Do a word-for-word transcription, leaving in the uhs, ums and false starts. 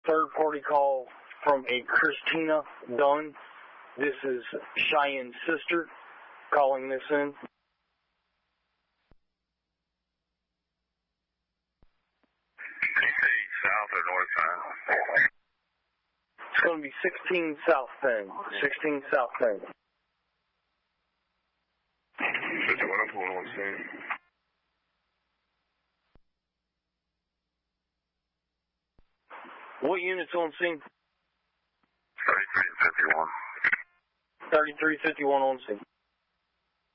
third-party call from a Christina Dunn. This is Cheyenne's sister calling this in. Did you say south or north side? It's going to be sixteen South Penn. sixteen South Penn. fifty-one oh four on scene. What unit's on scene? thirty-three fifty-one. thirty-three fifty-one on scene.